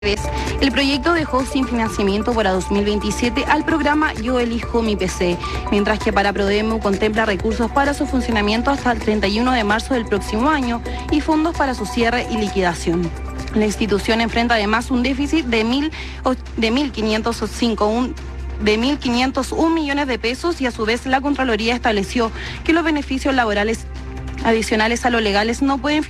El proyecto dejó sin financiamiento para 2027 al programa Yo Elijo Mi PC, mientras que para Prodemu contempla recursos para su funcionamiento hasta el 31 de marzo del próximo año y fondos para su cierre y liquidación. La institución enfrenta además un déficit de 1.501 millones de pesos y a su vez la Contraloría estableció que los beneficios laborales adicionales a los legales no pueden